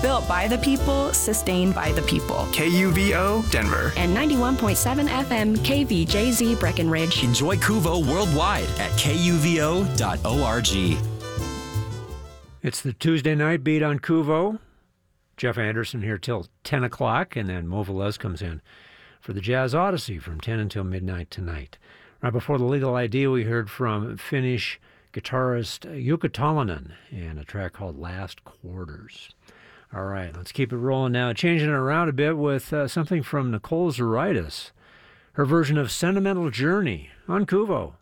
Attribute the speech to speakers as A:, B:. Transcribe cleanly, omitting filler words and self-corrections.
A: Built by the people, sustained by the people.
B: KUVO, Denver.
C: And 91.7 FM KVJZ Breckenridge.
D: Enjoy Kuvo worldwide at kuvo.org.
E: It's the Tuesday night beat on Kuvo. Jeff Anderson here till 10 o'clock, and then Mo Velez comes in for the Jazz Odyssey from 10 until midnight tonight. Right before the Legal Idea, we heard from Finnish guitarist Jukka Talonen and a track called Last Quarters. All right, let's keep it rolling now. Changing it around a bit with something from Nicole Zaritis, her version of Sentimental Journey on Kuvo.